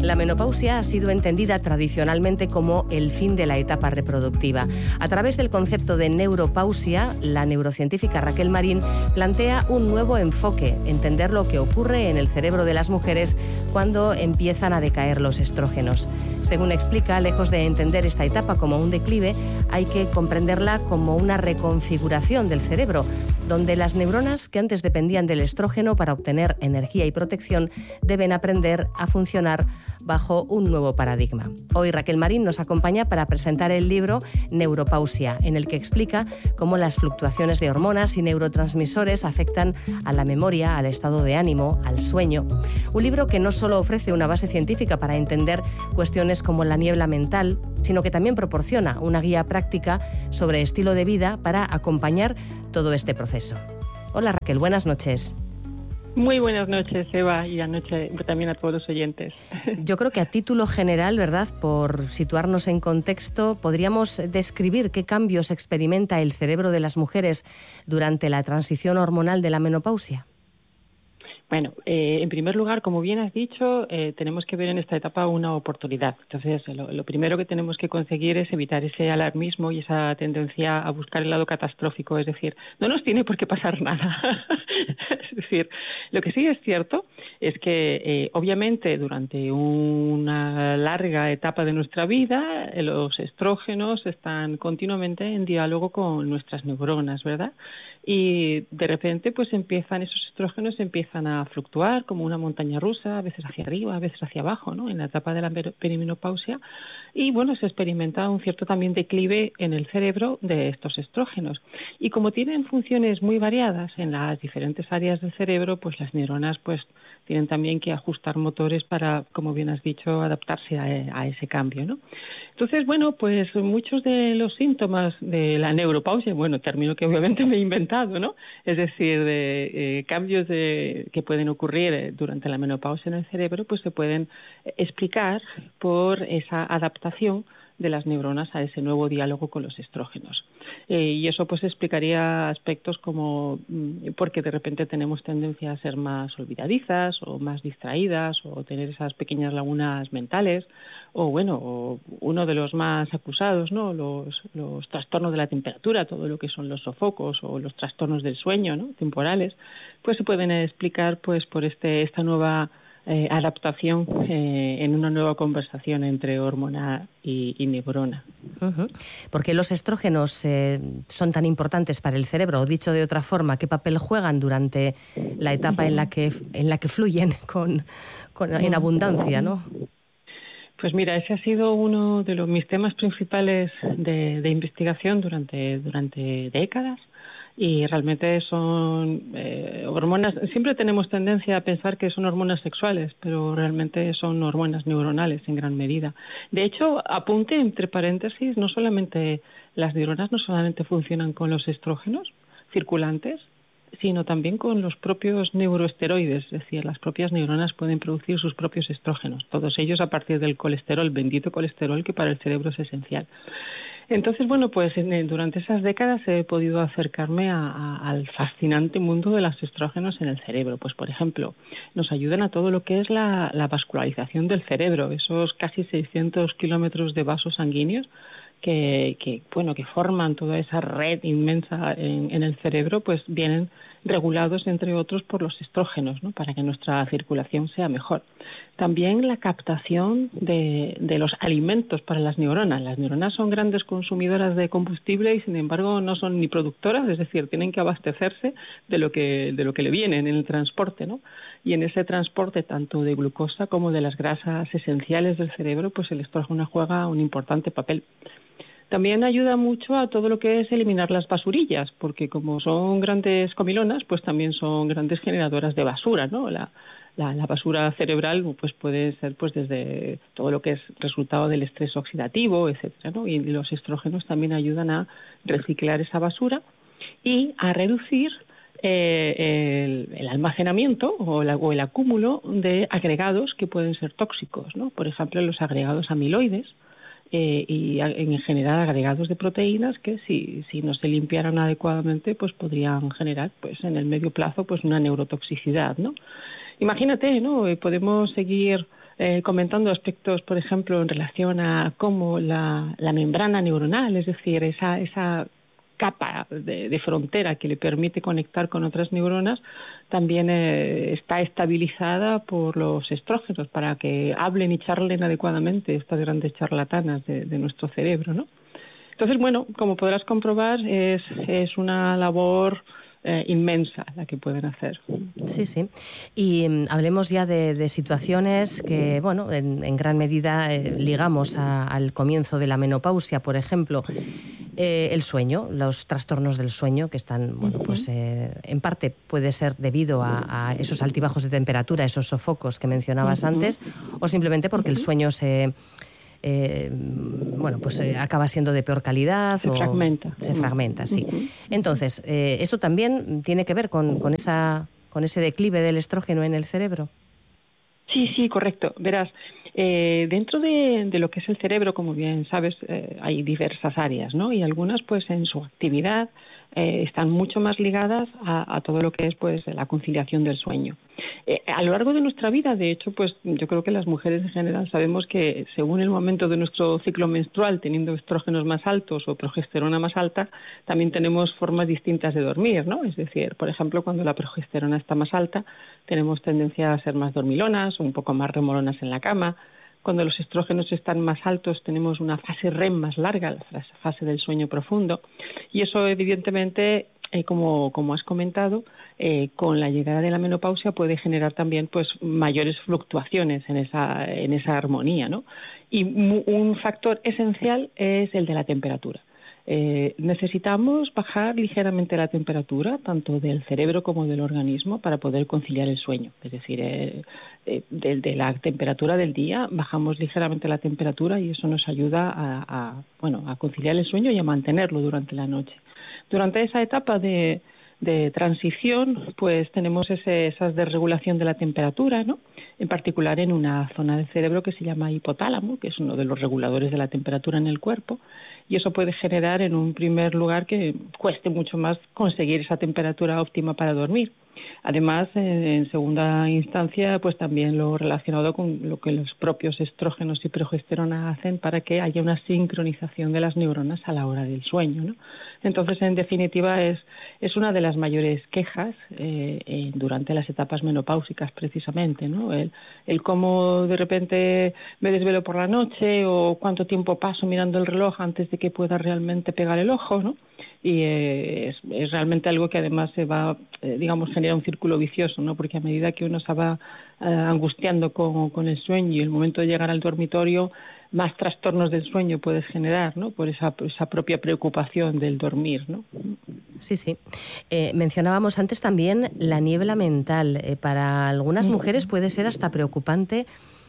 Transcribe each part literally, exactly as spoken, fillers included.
La menopausia ha sido entendida tradicionalmente como el fin de la etapa reproductiva. A través del concepto de neuropausia, la neurocientífica Raquel Marín plantea un nuevo enfoque, entender lo que ocurre en el cerebro de las mujeres cuando empiezan a decaer los estrógenos. Según explica, lejos de entender esta etapa como un declive, hay que comprenderla como una reconfiguración del cerebro, donde las neuronas que antes dependían del estrógeno para obtener energía y protección deben aprender a funcionar bajo un nuevo paradigma. Hoy Raquel Marín nos acompaña para presentar el libro Neuropausia, en el que explica cómo las fluctuaciones de hormonas y neurotransmisores afectan a la memoria, al estado de ánimo, al sueño. Un libro que no solo ofrece una base científica para entender cuestiones como la niebla mental, sino que también proporciona una guía práctica sobre estilo de vida para acompañar todo este proceso. Hola Raquel, buenas noches. Muy buenas noches, Eva, y anoche también a todos los oyentes. Yo creo que a título general, ¿verdad?, por situarnos en contexto, podríamos describir qué cambios experimenta el cerebro de las mujeres durante la transición hormonal de la menopausia. Bueno, eh, en primer lugar, como bien has dicho, eh, tenemos que ver en esta etapa una oportunidad. Entonces, lo, lo primero que tenemos que conseguir es evitar ese alarmismo y esa tendencia a buscar el lado catastrófico. Es decir, no nos tiene por qué pasar nada. Es decir, lo que sí es cierto es que, eh, obviamente, durante una larga etapa de nuestra vida, eh, los estrógenos están continuamente en diálogo con nuestras neuronas, ¿verdad? Y de repente pues empiezan esos estrógenos empiezan a fluctuar como una montaña rusa, a veces hacia arriba, a veces hacia abajo, ¿no?, en la etapa de la perimenopausia, y bueno, se experimenta un cierto también declive en el cerebro de estos estrógenos. Y como tienen funciones muy variadas en las diferentes áreas del cerebro, pues las neuronas pues tienen también que ajustar motores para, como bien has dicho, adaptarse a, a ese cambio, ¿no? Entonces, bueno, pues muchos de los síntomas de la neuropausia, bueno, término que obviamente me he inventado, ¿no?, es decir, de eh, cambios de, que pueden ocurrir eh, durante la menopausia en el cerebro, pues se pueden eh, explicar por esa adaptación de las neuronas a ese nuevo diálogo con los estrógenos. Eh, y eso pues explicaría aspectos como mmm, porque de repente tenemos tendencia a ser más olvidadizas o más distraídas o tener esas pequeñas lagunas mentales, o bueno, o uno de los más acusados, ¿no?, los, los trastornos de la temperatura, todo lo que son los sofocos o los trastornos del sueño, ¿no?, temporales, pues se pueden explicar pues por este esta nueva Eh, adaptación eh, en una nueva conversación entre hormona y, y neurona. Uh-huh. ¿Por qué los estrógenos eh, son tan importantes para el cerebro? O dicho de otra forma, ¿qué papel juegan durante la etapa en la que en la que fluyen con, con en abundancia, ¿no? Pues mira, ese ha sido uno de los mis temas principales de, de investigación durante durante décadas. Y realmente son eh, hormonas, siempre tenemos tendencia a pensar que son hormonas sexuales, pero realmente son hormonas neuronales en gran medida. De hecho, apunte entre paréntesis, no solamente las neuronas no solamente funcionan con los estrógenos circulantes, sino también con los propios neuroesteroides, es decir, las propias neuronas pueden producir sus propios estrógenos, todos ellos a partir del colesterol, bendito colesterol que para el cerebro es esencial. Entonces, bueno, pues durante esas décadas he podido acercarme a, a, al fascinante mundo de los estrógenos en el cerebro. Pues, por ejemplo, nos ayudan a todo lo que es la, la vascularización del cerebro, esos casi seiscientos kilómetros de vasos sanguíneos que, que, bueno, que forman toda esa red inmensa en, en el cerebro, pues vienen regulados, entre otros, por los estrógenos, ¿no?, para que nuestra circulación sea mejor. También la captación de, de los alimentos para las neuronas. Las neuronas son grandes consumidoras de combustible y, sin embargo, no son ni productoras, es decir, tienen que abastecerse de lo que, de lo que le viene en el transporte, ¿no? Y en ese transporte, tanto de glucosa como de las grasas esenciales del cerebro, pues el estrógeno juega un importante papel. También ayuda mucho a todo lo que es eliminar las basurillas, porque como son grandes comilonas, pues también son grandes generadoras de basura, ¿no? La, la, la basura cerebral pues puede ser pues desde todo lo que es resultado del estrés oxidativo, etcétera, ¿no? Y los estrógenos también ayudan a reciclar esa basura y a reducir eh, el, el almacenamiento o, la, o el acúmulo de agregados que pueden ser tóxicos, ¿no? Por ejemplo, los agregados amiloides, Eh, y en general agregados de proteínas que si, si no se limpiaran adecuadamente pues podrían generar pues en el medio plazo pues una neurotoxicidad, ¿no? imagínate, ¿no? Podemos seguir eh, comentando aspectos, por ejemplo, en relación a cómo la, la membrana neuronal, es decir, esa, esa capa de, de frontera que le permite conectar con otras neuronas, también eh, está estabilizada por los estrógenos para que hablen y charlen adecuadamente estas grandes charlatanas de, de nuestro cerebro, ¿no? Entonces, bueno, como podrás comprobar, es, es una labor eh, inmensa la que pueden hacer. Sí, sí. Y um, hablemos ya de, de situaciones que, bueno, en, en gran medida eh, ligamos a, al comienzo de la menopausia, por ejemplo. Eh, el sueño, los trastornos del sueño que están, bueno, pues eh, en parte puede ser debido a, a esos altibajos de temperatura, esos sofocos que mencionabas uh-huh. antes, o simplemente porque uh-huh. el sueño se, eh, bueno, pues eh, acaba siendo de peor calidad se o fragmenta, se fragmenta, sí. Uh-huh. Entonces, eh, esto también tiene que ver con, con esa, con ese declive del estrógeno en el cerebro. Sí, sí, correcto. Verás, eh, dentro de, de lo que es el cerebro, como bien sabes, eh, hay diversas áreas, ¿no? Y algunas, pues, en su actividad eh, están mucho más ligadas a, a todo lo que es, pues, la conciliación del sueño. Eh, a lo largo de nuestra vida, de hecho, pues, yo creo que las mujeres en general sabemos que según el momento de nuestro ciclo menstrual, teniendo estrógenos más altos o progesterona más alta, también tenemos formas distintas de dormir, ¿no? Es decir, por ejemplo, cuando la progesterona está más alta, tenemos tendencia a ser más dormilonas, un poco más remolonas en la cama. Cuando los estrógenos están más altos, tenemos una fase R E M más larga, la fase del sueño profundo. Y eso, evidentemente, eh, como, como has comentado, eh, con la llegada de la menopausia puede generar también, pues, mayores fluctuaciones en esa, en esa armonía, ¿no? Y un factor esencial es el de la temperatura. Eh, necesitamos bajar ligeramente la temperatura, tanto del cerebro como del organismo, para poder conciliar el sueño. Es decir, eh, eh, de, de la temperatura del día bajamos ligeramente la temperatura y eso nos ayuda a, a, bueno, a conciliar el sueño y a mantenerlo durante la noche. Durante esa etapa de, de transición, pues tenemos ese, esa desregulación de la temperatura, ¿no? En particular en una zona del cerebro que se llama hipotálamo, que es uno de los reguladores de la temperatura en el cuerpo. Y eso puede generar, en un primer lugar, que cueste mucho más conseguir esa temperatura óptima para dormir. Además, en segunda instancia, pues también lo relacionado con lo que los propios estrógenos y progesterona hacen para que haya una sincronización de las neuronas a la hora del sueño, ¿no? Entonces, en definitiva, es, es una de las mayores quejas eh, eh, durante las etapas menopáusicas, precisamente, ¿no? El, el cómo de repente me desvelo por la noche o cuánto tiempo paso mirando el reloj antes de que pueda realmente pegar el ojo, ¿no? Y eh, es, es realmente algo que además se va, eh, digamos, genera un círculo vicioso, ¿no? Porque a medida que uno se va eh, angustiando con, con el sueño y el momento de llegar al dormitorio, más trastornos del sueño puedes generar, ¿no? Por esa, por esa propia preocupación del dormir, ¿no? Sí, sí. Eh, mencionábamos antes también la niebla mental. Eh, para algunas mujeres puede ser hasta preocupante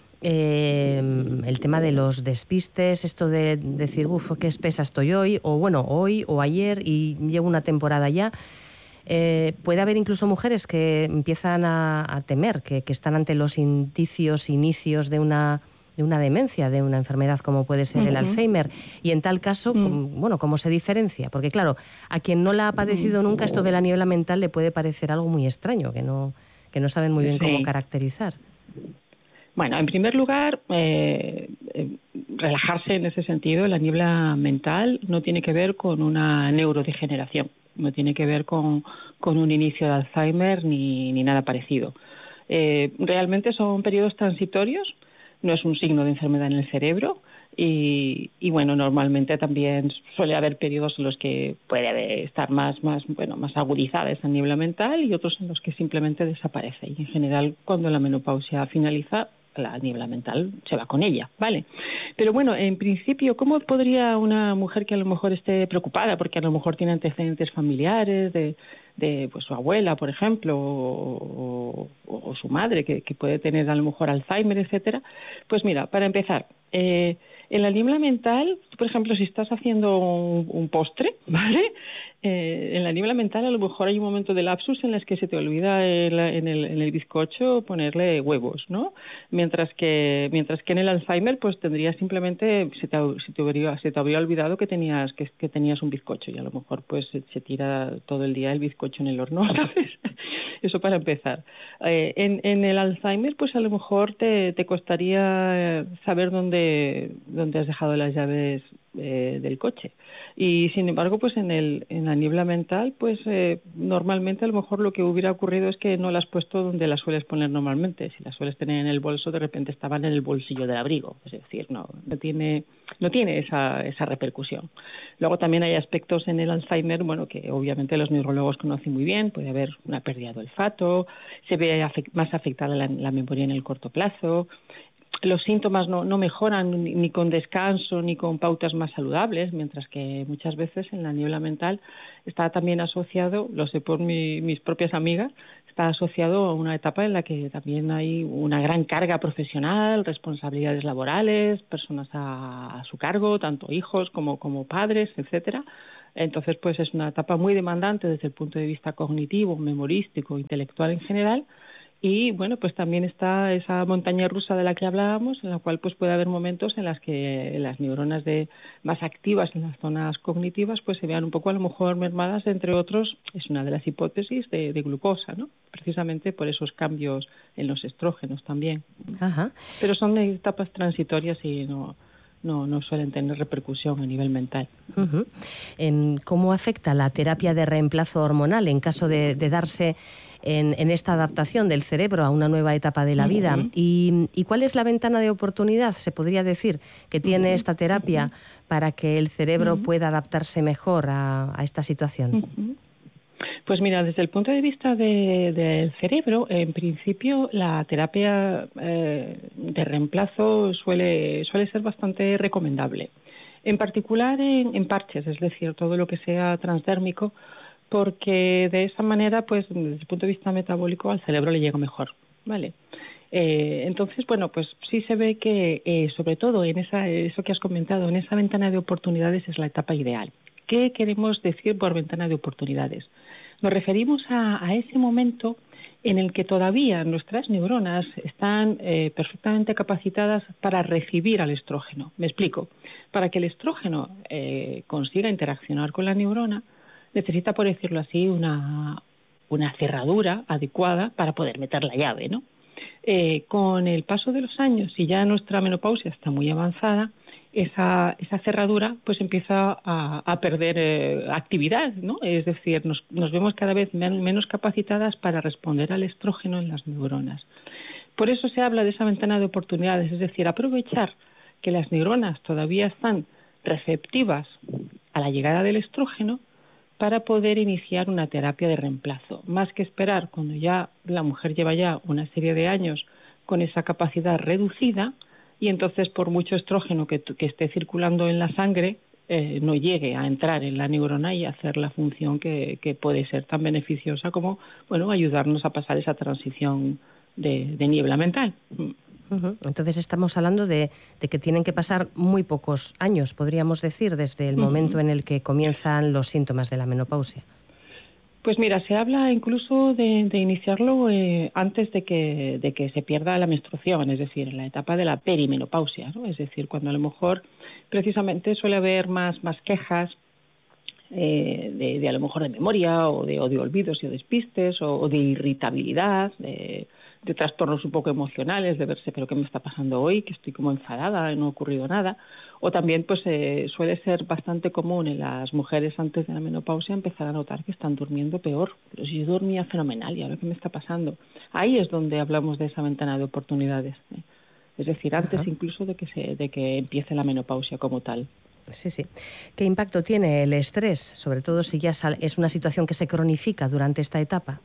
Eh, el tema de los despistes, esto de decir, uff, qué espesa estoy hoy, o bueno, hoy o ayer y llevo una temporada ya. Eh, puede haber incluso mujeres que empiezan a, a temer, que, que están ante los indicios, inicios de una, de una demencia, de una enfermedad como puede ser uh-huh. el Alzheimer. Y en tal caso, uh-huh. com, bueno, ¿cómo se diferencia? Porque claro, a quien no la ha padecido uh-huh. nunca, esto de la niebla mental le puede parecer algo muy extraño, que no, que no saben muy bien sí. cómo caracterizar. Bueno, en primer lugar, eh, eh, relajarse en ese sentido. La niebla mental no tiene que ver con una neurodegeneración, no tiene que ver con, con un inicio de Alzheimer ni, ni nada parecido. Eh, realmente son periodos transitorios, no es un signo de enfermedad en el cerebro y, y bueno, normalmente también suele haber periodos en los que puede estar más, más, bueno, más agudizada esa niebla mental y otros en los que simplemente desaparece. Y en general, cuando la menopausia finaliza, la niebla mental se va con ella, ¿vale? Pero bueno, en principio, ¿cómo podría una mujer que a lo mejor esté preocupada porque a lo mejor tiene antecedentes familiares de, de pues su abuela, por ejemplo, o, o, o su madre que, que puede tener a lo mejor Alzheimer, etcétera? Pues mira, para empezar, eh, en la niebla mental, por ejemplo, si estás haciendo un, un postre, ¿vale? eh, en la niebla mental a lo mejor hay un momento de lapsus en el que se te olvida el, en, el, en el bizcocho ponerle huevos, ¿no? Mientras que mientras que en el Alzheimer pues tendrías simplemente, se te, se te, habría, se te habría olvidado que tenías que, que tenías un bizcocho y a lo mejor pues se, se tira todo el día el bizcocho en el horno, ¿sabes? Eso para empezar. Eh, en, en el Alzheimer pues a lo mejor te, te costaría saber dónde, dónde has dejado las llaves eh, del coche. Y sin embargo, pues en el en la niebla mental, pues eh, normalmente a lo mejor lo que hubiera ocurrido es que no las has puesto donde las sueles poner normalmente. Si las sueles tener en el bolso, de repente estaban en el bolsillo del abrigo. Es decir, no no tiene no tiene esa esa repercusión. Luego también hay aspectos en el Alzheimer, bueno, que obviamente los neurólogos conocen muy bien. Puede haber una pérdida de olfato, se ve afect- más afectada la, la memoria en el corto plazo. Los síntomas no, no mejoran ni, ni con descanso ni con pautas más saludables, mientras que muchas veces en la niebla mental está también asociado, lo sé por mi, mis propias amigas, está asociado a una etapa en la que también hay una gran carga profesional, responsabilidades laborales, personas a, a su cargo, tanto hijos como, como padres, etcétera. Entonces, pues es una etapa muy demandante desde el punto de vista cognitivo, memorístico, intelectual en general. Y bueno, pues también está esa montaña rusa de la que hablábamos, en la cual pues puede haber momentos en las que las neuronas de más activas en las zonas cognitivas pues se vean un poco a lo mejor mermadas, entre otros, es una de las hipótesis de, de glucosa, ¿no? Precisamente por esos cambios en los estrógenos también. Ajá. Pero son etapas transitorias y no no no suelen tener repercusión a nivel mental. Uh-huh. ¿Cómo afecta la terapia de reemplazo hormonal en caso de, de darse en, en esta adaptación del cerebro a una nueva etapa de la vida? Uh-huh. ¿Y, ¿Y cuál es la ventana de oportunidad, se podría decir, que tiene uh-huh. esta terapia uh-huh. para que el cerebro uh-huh. pueda adaptarse mejor a, a esta situación? Uh-huh. Pues mira, desde el punto de vista de, del cerebro, en principio la terapia eh, de reemplazo suele, suele ser bastante recomendable. En particular en, en parches, es decir, todo lo que sea transdérmico, porque de esa manera, pues desde el punto de vista metabólico, al cerebro le llega mejor, ¿vale? Eh, entonces, bueno, pues sí se ve que, eh, sobre todo en esa, eso que has comentado, en esa ventana de oportunidades es la etapa ideal. ¿Qué queremos decir por ventana de oportunidades? Nos referimos a, a ese momento en el que todavía nuestras neuronas están eh, perfectamente capacitadas para recibir al estrógeno. Me explico. Para que el estrógeno eh, consiga interaccionar con la neurona, necesita, por decirlo así, una, una cerradura adecuada para poder meter la llave, ¿no? Eh, con el paso de los años, si ya nuestra menopausia está muy avanzada, esa, esa cerradura pues empieza a, a perder eh, actividad, ¿no? Es decir, nos, nos vemos cada vez men- menos capacitadas para responder al estrógeno en las neuronas. Por eso se habla de esa ventana de oportunidades, es decir, aprovechar que las neuronas todavía están receptivas a la llegada del estrógeno para poder iniciar una terapia de reemplazo, más que esperar cuando ya la mujer lleva ya una serie de años con esa capacidad reducida y entonces por mucho estrógeno que, que esté circulando en la sangre eh, no llegue a entrar en la neurona y hacer la función que, que puede ser tan beneficiosa como, bueno, ayudarnos a pasar esa transición de, de niebla mental. Uh-huh. Entonces estamos hablando de, de que tienen que pasar muy pocos años, podríamos decir, desde el uh-huh. momento en el que comienzan los síntomas de la menopausia. Pues mira, se habla incluso de, de iniciarlo eh, antes de que, de que se pierda la menstruación, es decir, en la etapa de la perimenopausia, ¿no? Es decir, cuando a lo mejor precisamente suele haber más, más quejas eh, de, de a lo mejor de memoria o de, o de olvidos y o despistes o, o de irritabilidad, de, de trastornos un poco emocionales, de verse, pero ¿qué me está pasando hoy? Que estoy como enfadada, no ha ocurrido nada. O también pues eh, suele ser bastante común en las mujeres antes de la menopausia empezar a notar que están durmiendo peor. Pero si yo dormía fenomenal, ¿y ahora qué me está pasando? Ahí es donde hablamos de esa ventana de oportunidades, ¿eh? Es decir, antes Ajá. incluso de que, se, de que empiece la menopausia como tal. Sí, sí. ¿Qué impacto tiene el estrés, sobre todo si ya es una situación que se cronifica durante esta etapa?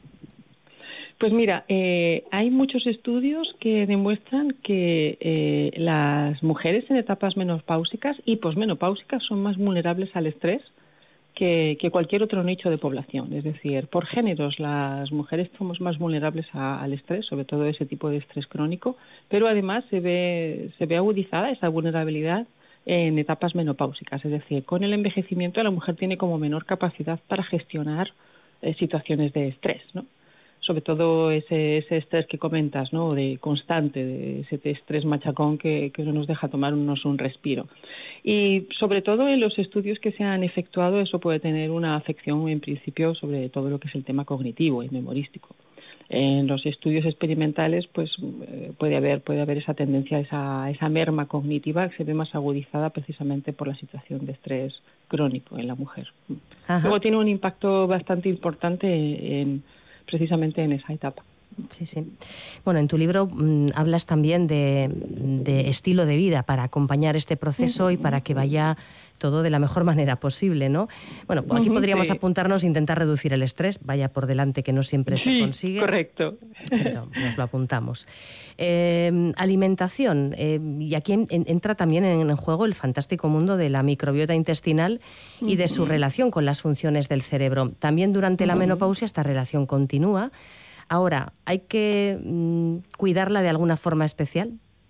Pues mira, eh, hay muchos estudios que demuestran que eh, las mujeres en etapas menopáusicas y posmenopáusicas son más vulnerables al estrés que, que cualquier otro nicho de población. Es decir, por géneros las mujeres somos más vulnerables a, al estrés, sobre todo ese tipo de estrés crónico, pero además se ve, se ve agudizada esa vulnerabilidad en etapas menopáusicas, es decir, con el envejecimiento la mujer tiene como menor capacidad para gestionar eh, situaciones de estrés, ¿no? Sobre todo ese, ese estrés que comentas, ¿no? De constante, de ese estrés machacón que, que no nos deja tomarnos un respiro. Y sobre todo en los estudios que se han efectuado, eso puede tener una afección en principio sobre todo lo que es el tema cognitivo y memorístico. En los estudios experimentales, pues puede haber puede haber esa tendencia, esa esa merma cognitiva que se ve más agudizada precisamente por la situación de estrés crónico en la mujer. Ajá. Luego tiene un impacto bastante importante en precisamente en esa etapa. Sí, sí. Bueno, en tu libro mmm, hablas también de, de estilo de vida para acompañar este proceso y para que vaya todo de la mejor manera posible, ¿no? Bueno, aquí podríamos sí. apuntarnos e intentar reducir el estrés, vaya por delante que no siempre sí, se consigue. Correcto. Pero nos lo apuntamos. Eh, alimentación, eh, y aquí en, en, entra también en, en juego el fantástico mundo de la microbiota intestinal y de su relación con las funciones del cerebro. También durante la menopausia esta relación continúa. Ahora, ¿hay que mmm, cuidarla de alguna forma especial?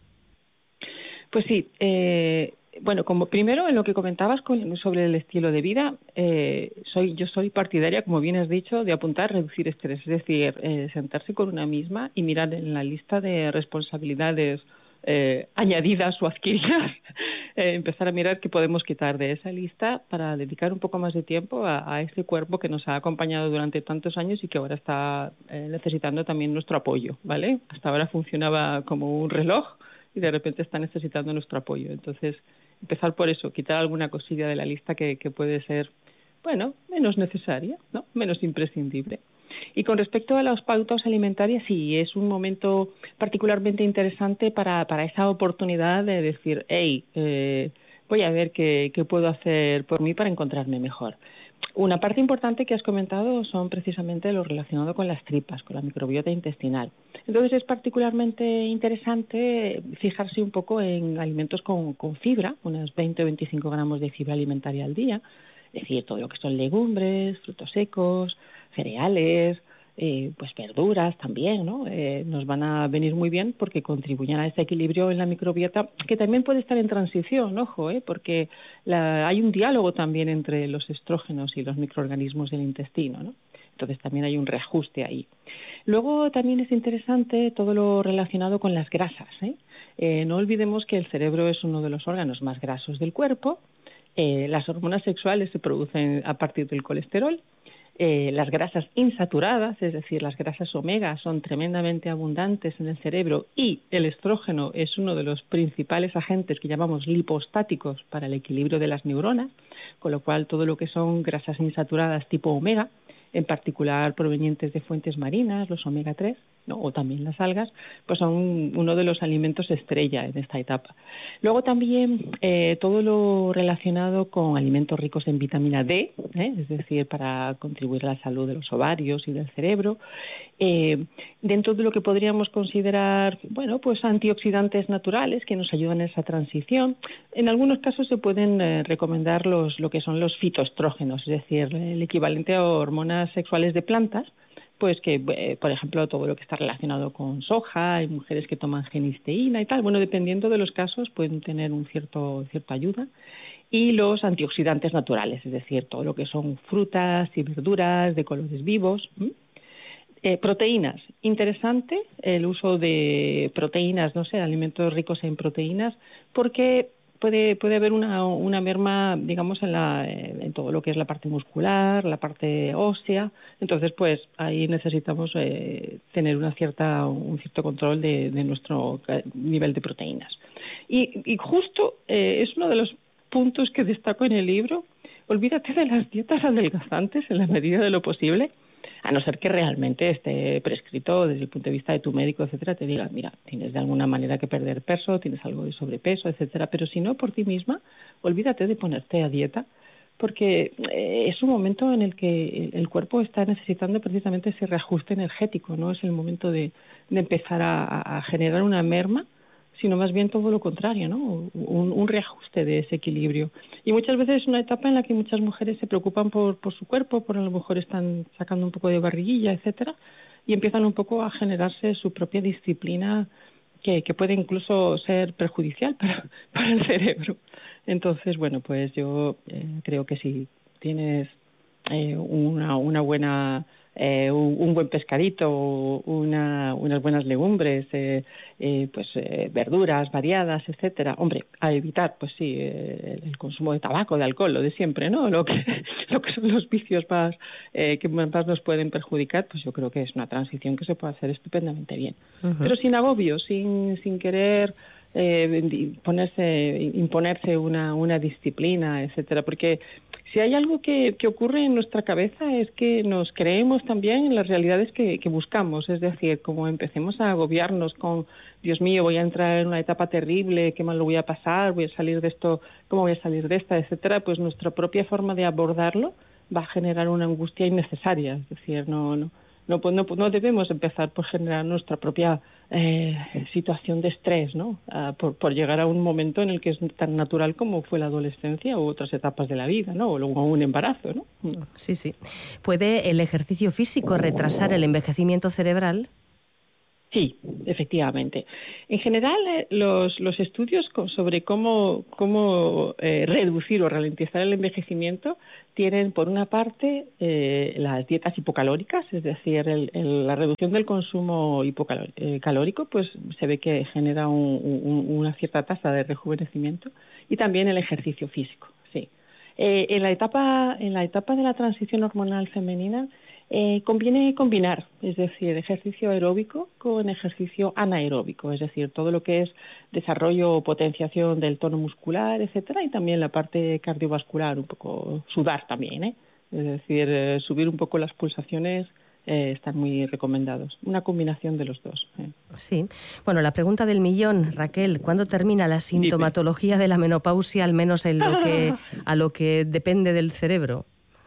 Pues sí. Eh, bueno, como primero en lo que comentabas con, sobre el estilo de vida, eh, soy yo soy partidaria, como bien has dicho, de apuntar a reducir estrés, es decir, eh, sentarse con una misma y mirar en la lista de responsabilidades eh, añadidas o adquiridas, eh, empezar a mirar qué podemos quitar de esa lista para dedicar un poco más de tiempo a, a este cuerpo que nos ha acompañado durante tantos años y que ahora está eh, necesitando también nuestro apoyo, ¿vale? Hasta ahora funcionaba como un reloj y de repente está necesitando nuestro apoyo. Entonces, empezar por eso, quitar alguna cosilla de la lista que, que puede ser, bueno, menos necesaria, ¿no? Menos imprescindible. Y con respecto a las pautas alimentarias, sí, es un momento particularmente interesante para, para esa oportunidad de decir, hey, eh, voy a ver qué, qué puedo hacer por mí para encontrarme mejor. Una parte importante que has comentado son precisamente lo relacionado con las tripas, con la microbiota intestinal. Entonces es particularmente interesante fijarse un poco en alimentos con, con fibra, unas veinte o veinticinco gramos de fibra alimentaria al día, es decir, todo lo que son legumbres, frutos secos, cereales, eh, pues verduras también, ¿no? Eh, nos van a venir muy bien porque contribuyen a ese equilibrio en la microbiota, que también puede estar en transición, ojo, ¿eh? Porque la, hay un diálogo también entre los estrógenos y los microorganismos del intestino, ¿no? Entonces también hay un reajuste ahí. Luego también es interesante todo lo relacionado con las grasas, ¿eh? Eh, no olvidemos que el cerebro es uno de los órganos más grasos del cuerpo. Eh, las hormonas sexuales se producen a partir del colesterol. Eh, las grasas insaturadas, es decir, las grasas omega, son tremendamente abundantes en el cerebro y el estrógeno es uno de los principales agentes que llamamos lipostáticos para el equilibrio de las neuronas, con lo cual todo lo que son grasas insaturadas tipo omega, en particular provenientes de fuentes marinas, los omega tres, ¿no? O también las algas, pues son uno de los alimentos estrella en esta etapa. Luego también eh, todo lo relacionado con alimentos ricos en vitamina D, ¿eh? Es decir, para contribuir a la salud de los ovarios y del cerebro. Eh, dentro de lo que podríamos considerar, bueno, pues antioxidantes naturales que nos ayudan en esa transición. En algunos casos se pueden eh, recomendar los, lo que son los fitoestrógenos, es decir, el equivalente a hormonas sexuales de plantas, pues que, eh, por ejemplo, todo lo que está relacionado con soja, hay mujeres que toman genisteína y tal, bueno, dependiendo de los casos pueden tener un cierto cierta ayuda. Y los antioxidantes naturales, es decir, todo lo que son frutas y verduras de colores vivos. ¿Mm? Eh, proteínas, interesante el uso de proteínas, no sé, alimentos ricos en proteínas, porque puede puede haber una una merma, digamos, en la en todo lo que es la parte muscular, la parte ósea. Entonces, pues ahí necesitamos eh, tener una cierta un cierto control de, de nuestro nivel de proteínas. Y, y justo eh, es uno de los puntos que destaco en el libro. Olvídate de las dietas adelgazantes en la medida de lo posible, a no ser que realmente esté prescrito desde el punto de vista de tu médico, etcétera, te diga, mira, tienes de alguna manera que perder peso, tienes algo de sobrepeso, etcétera, pero si no, por ti misma, olvídate de ponerte a dieta, porque eh, es un momento en el que el cuerpo está necesitando precisamente ese reajuste energético, no es el momento de, de empezar a, a generar una merma, sino más bien todo lo contrario, ¿no? Un, un reajuste de ese equilibrio. Y muchas veces es una etapa en la que muchas mujeres se preocupan por, por su cuerpo, por a lo mejor están sacando un poco de barriguilla, etcétera, y empiezan un poco a generarse su propia disciplina que, que puede incluso ser perjudicial para, para el cerebro. Entonces, bueno, pues yo eh, creo que si tienes eh, una, una buena... Eh, un, un buen pescadito, una, unas buenas legumbres, eh, eh, pues eh, verduras variadas, etcétera. Hombre, a evitar, pues sí, eh, el consumo de tabaco, de alcohol, lo de siempre, ¿no? Lo que, lo que son los vicios más eh, que más nos pueden perjudicar, pues yo creo que es una transición que se puede hacer estupendamente bien. Uh-huh. Pero sin agobio, sin, sin querer eh, ponerse, imponerse una, una disciplina, etcétera, porque si hay algo que, que ocurre en nuestra cabeza es que nos creemos también en las realidades que, que buscamos. Es decir, como empecemos a agobiarnos con, Dios mío, voy a entrar en una etapa terrible, qué mal lo voy a pasar, voy a salir de esto, cómo voy a salir de esta, etcétera, pues nuestra propia forma de abordarlo va a generar una angustia innecesaria. Es decir, no, no, no, no, no debemos empezar por generar nuestra propia eh, situación de estrés, ¿no? Uh, por, por llegar a un momento en el que es tan natural como fue la adolescencia u otras etapas de la vida, ¿no? O luego un embarazo, ¿no? Sí, sí. ¿Puede el ejercicio físico retrasar el envejecimiento cerebral? Sí, efectivamente. En general, eh, los, los estudios sobre cómo, cómo eh, reducir o ralentizar el envejecimiento tienen, por una parte, eh, las dietas hipocalóricas, es decir, el, el, la reducción del consumo hipocalórico, eh, pues se ve que genera un, un, una cierta tasa de rejuvenecimiento, y también el ejercicio físico, sí. Eh, en la etapa, en la etapa de la transición hormonal femenina, Eh, conviene combinar, es decir, ejercicio aeróbico con ejercicio anaeróbico, es decir, todo lo que es desarrollo o potenciación del tono muscular, etcétera, y también la parte cardiovascular, un poco sudar también, ¿eh? Es decir, eh, subir un poco las pulsaciones eh, están muy recomendados. Una combinación de los dos. ¿eh? Sí. Bueno, la pregunta del millón, Raquel, ¿cuándo termina la sintomatología Dime. de la menopausia, al menos en lo que a lo que depende del cerebro?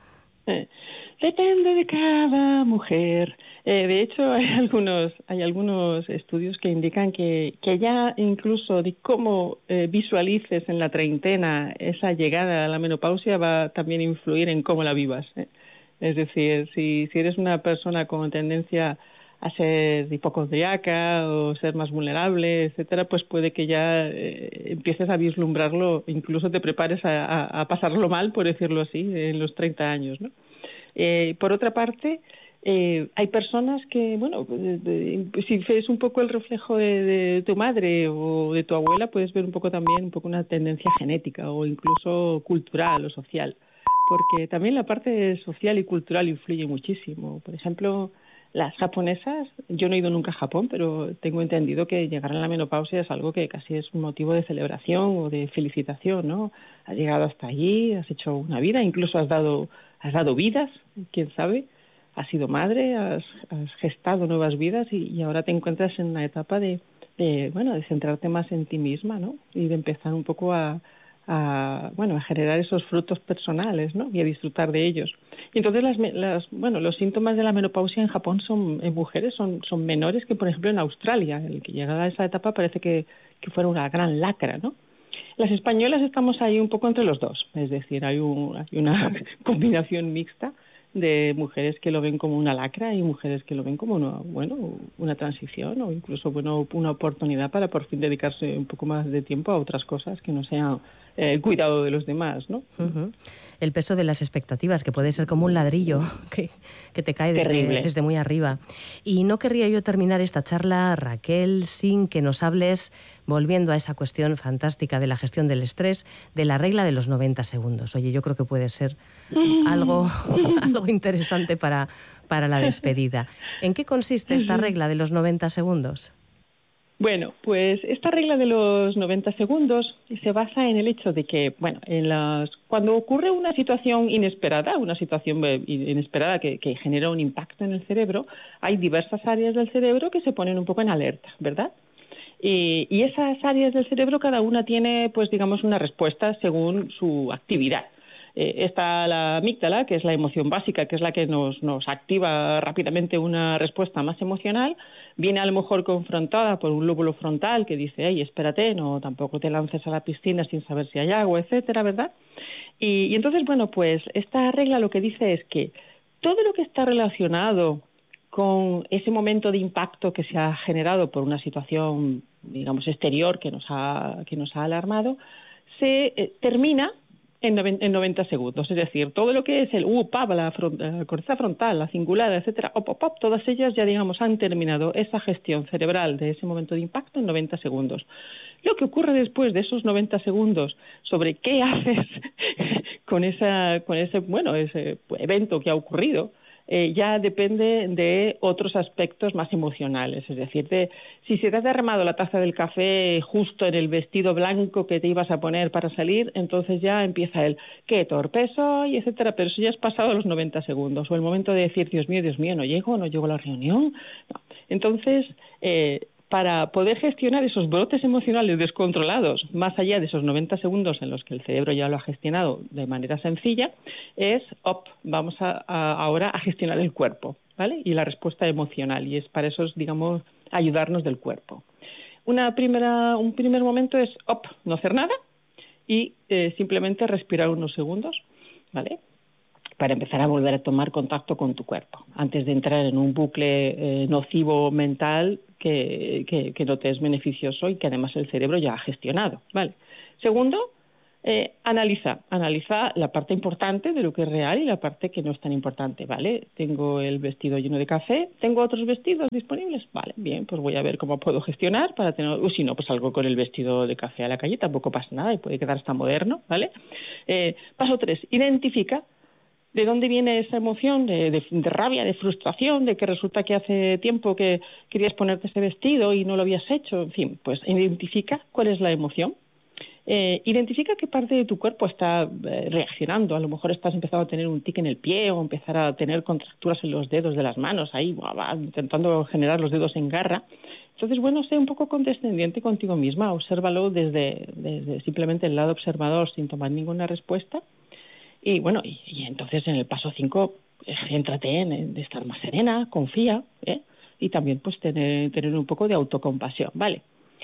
Eh. Depende de cada mujer. Eh, de hecho, hay algunos hay algunos estudios que indican que, que ya incluso de cómo eh, visualices en la treintena esa llegada a la menopausia va a también influir en cómo la vivas. ¿eh? Es decir, si, si eres una persona con tendencia a ser hipocondriaca o ser más vulnerable, etcétera, pues puede que ya eh, empieces a vislumbrarlo, incluso te prepares a, a, a pasarlo mal, por decirlo así, en los treinta años, ¿no? Eh, por otra parte, eh, hay personas que, bueno, de, de, si ves un poco el reflejo de, de tu madre o de tu abuela, puedes ver un poco también un poco una tendencia genética o incluso cultural o social, porque también la parte social y cultural influye muchísimo. Por ejemplo, las japonesas, yo no he ido nunca a Japón, pero tengo entendido que llegar a la menopausia es algo que casi es un motivo de celebración o de felicitación, ¿no? Has llegado hasta allí, has hecho una vida, incluso has dado has dado vidas, quién sabe, has sido madre, has, has gestado nuevas vidas y, y ahora te encuentras en una etapa de, de, bueno, de centrarte más en ti misma, ¿no? Y de empezar un poco a, a, bueno, a generar esos frutos personales, ¿no? Y a disfrutar de ellos. Y entonces las, las, bueno, los síntomas de la menopausia en Japón son, en mujeres son, son menores que, por ejemplo, en Australia. El que llega a esa etapa parece que, que fuera una gran lacra, ¿no? Las españolas estamos ahí un poco entre los dos, es decir, hay, un, hay una combinación mixta de mujeres que lo ven como una lacra y mujeres que lo ven como una, bueno, una transición o incluso bueno, una oportunidad para por fin dedicarse un poco más de tiempo a otras cosas que no sean eh, el cuidado de los demás, ¿no? Uh-huh. El peso de las expectativas, que puede ser como un ladrillo que, que te cae desde, desde muy arriba. Y no querría yo terminar esta charla, Raquel, sin que nos hables, volviendo a esa cuestión fantástica de la gestión del estrés, de la regla de los noventa segundos. Oye, yo creo que puede ser algo, algo interesante para, para la despedida. ¿En qué consiste esta regla de los noventa segundos? Bueno, pues esta regla de los noventa segundos se basa en el hecho de que, bueno, en las, cuando ocurre una situación inesperada, una situación inesperada que, que genera un impacto en el cerebro, hay diversas áreas del cerebro que se ponen un poco en alerta, ¿verdad? Y, y esas áreas del cerebro cada una tiene, pues digamos, una respuesta según su actividad. Eh, está la amígdala, que es la emoción básica, que es la que nos, nos activa rápidamente una respuesta más emocional. Viene a lo mejor confrontada por un lóbulo frontal que dice, hey, espérate, no, tampoco te lances a la piscina sin saber si hay agua, etcétera, ¿verdad? Y, y entonces, bueno, pues esta regla lo que dice es que todo lo que está relacionado con ese momento de impacto que se ha generado por una situación, digamos, exterior que nos ha, que nos ha alarmado, se eh, termina en noventa segundos. Es decir, todo lo que es el U P A, la, la corteza frontal, la cingulada, etcétera, op, op, op, todas ellas ya, digamos, han terminado esa gestión cerebral de ese momento de impacto en noventa segundos. Lo que ocurre después de esos noventa segundos sobre qué haces con esa, con ese, bueno, ese evento que ha ocurrido, Eh, ya depende de otros aspectos más emocionales, es decir, de si se te ha derramado la taza del café justo en el vestido blanco que te ibas a poner para salir, entonces ya empieza el qué torpe soy, etcétera, pero eso ya has pasado los noventa segundos, o el momento de decir, Dios mío, Dios mío, no llego, no llego a la reunión. No. Entonces, eh, para poder gestionar esos brotes emocionales descontrolados, más allá de esos noventa segundos en los que el cerebro ya lo ha gestionado de manera sencilla, es, op, vamos a, a, ahora a gestionar el cuerpo, ¿vale? Y la respuesta emocional, y es para eso, es, digamos, ayudarnos del cuerpo. Una primera, un primer momento es, op, no hacer nada y eh, simplemente respirar unos segundos, ¿vale?, para empezar a volver a tomar contacto con tu cuerpo, antes de entrar en un bucle eh, nocivo mental que, que, que no te es beneficioso y que además el cerebro ya ha gestionado, ¿vale? Segundo, eh, analiza, analiza la parte importante de lo que es real y la parte que no es tan importante, ¿vale? Tengo el vestido lleno de café, ¿tengo otros vestidos disponibles? Vale, bien, pues voy a ver cómo puedo gestionar para tener, o si no, pues salgo con el vestido de café a la calle, tampoco pasa nada y puede quedar hasta moderno, ¿vale? Eh, paso tres, identifica ¿de dónde viene esa emoción de, de, de rabia, de frustración, de que resulta que hace tiempo que querías ponerte ese vestido y no lo habías hecho? En fin, pues identifica cuál es la emoción. Eh, identifica qué parte de tu cuerpo está eh, reaccionando. A lo mejor estás empezando a tener un tic en el pie o empezar a tener contracturas en los dedos de las manos, ahí buah, buah, intentando generar los dedos en garra. Entonces, bueno, sé un poco condescendiente contigo misma, obsérvalo desde, desde simplemente el lado observador sin tomar ninguna respuesta. Y bueno, y, y entonces en el paso cinco, eh, céntrate en, en estar más serena, confía, ¿eh? Y también pues tener, tener un poco de autocompasión, ¿vale?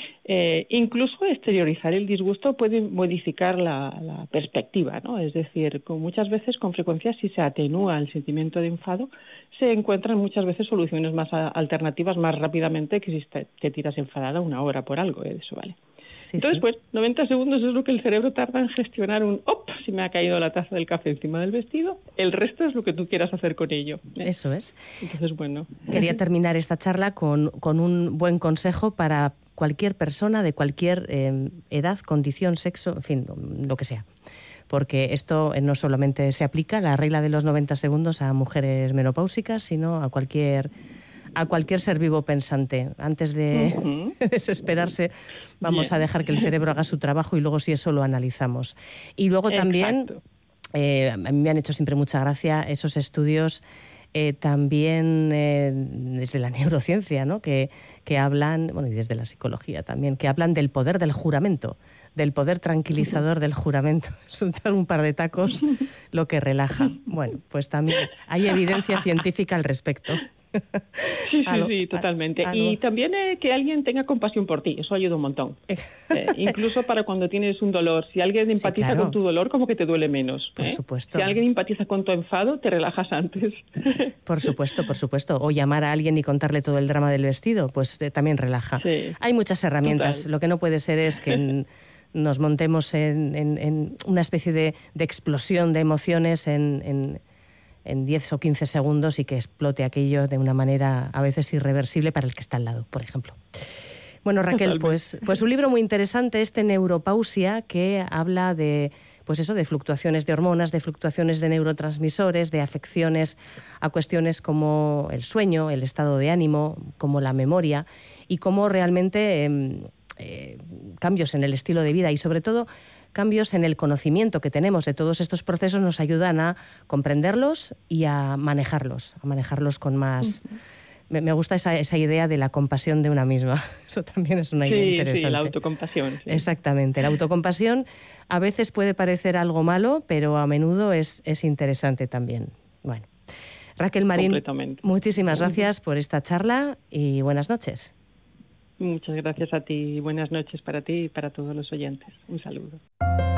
Eh, incluso exteriorizar el disgusto puede modificar la, la perspectiva, ¿no? Es decir, con muchas veces, con frecuencia, si se atenúa el sentimiento de enfado, se encuentran muchas veces soluciones más a, alternativas más rápidamente que si te, te tiras enfadada una hora por algo, ¿eh? Eso, ¿vale? Sí, Entonces, sí. pues, noventa segundos es lo que el cerebro tarda en gestionar un op, si me ha caído la taza del café encima del vestido, el resto es lo que tú quieras hacer con ello, ¿eh? Eso es. Entonces, bueno. Quería terminar esta charla con, con un buen consejo para cualquier persona de cualquier eh, edad, condición, sexo, en fin, lo que sea. Porque esto no solamente se aplica, la regla de los noventa segundos, a mujeres menopáusicas, sino a cualquier... a cualquier ser vivo pensante. Antes de uh-huh. desesperarse, vamos Bien. a dejar que el cerebro haga su trabajo y luego si eso lo analizamos. Y luego también, eh, a mí me han hecho siempre mucha gracia esos estudios eh, también eh, desde la neurociencia, ¿no? que, que hablan, bueno, y desde la psicología también, que hablan del poder del juramento, del poder tranquilizador uh-huh. del juramento. Soltar un par de tacos, lo que relaja. Bueno, pues también hay evidencia científica al respecto. Sí, sí, lo, sí, totalmente. A, y también eh, que alguien tenga compasión por ti, eso ayuda un montón. Eh, incluso para cuando tienes un dolor, si alguien empatiza sí, claro. con tu dolor, como que te duele menos. Por ¿eh? supuesto. Si alguien empatiza con tu enfado, te relajas antes. Por supuesto, por supuesto. O llamar a alguien y contarle todo el drama del vestido, pues eh, también relaja. Sí. Hay muchas herramientas. Total. Lo que no puede ser es que en, nos montemos en, en, en una especie de, de explosión de emociones en... en en diez o quince segundos y que explote aquello de una manera a veces irreversible para el que está al lado, por ejemplo. Bueno, Raquel, pues, pues un libro muy interesante, este Neuropausia, que habla de, pues eso, de fluctuaciones de hormonas, de fluctuaciones de neurotransmisores, de afecciones a cuestiones como el sueño, el estado de ánimo, como la memoria y cómo realmente eh, eh, cambios en el estilo de vida y sobre todo cambios en el conocimiento que tenemos de todos estos procesos nos ayudan a comprenderlos y a manejarlos, a manejarlos con más... Uh-huh. Me, me gusta esa, esa idea de la compasión de una misma. Eso también es una sí, idea interesante. Sí, la autocompasión. Sí. Exactamente. La autocompasión a veces puede parecer algo malo, pero a menudo es, es interesante también. Bueno, Raquel Marín, muchísimas gracias por esta charla y buenas noches. Muchas gracias a ti. Buenas noches para ti y para todos los oyentes. Un saludo.